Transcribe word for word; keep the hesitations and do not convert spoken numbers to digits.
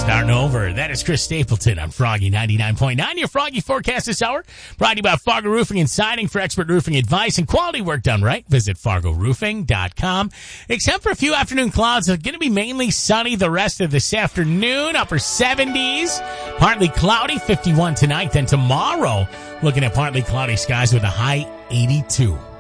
Starting over. That is Chris Stapleton on Froggy ninety-nine point nine. Your Froggy forecast this hour brought to you by Fargo Roofing and Siding. For expert roofing advice and quality work done right, visit fargo roofing dot com. Except for a few afternoon clouds, it's going to be mainly sunny the rest of this afternoon. Upper seventies. Partly cloudy, fifty-one tonight. Then tomorrow, looking at partly cloudy skies with a high eighty-two.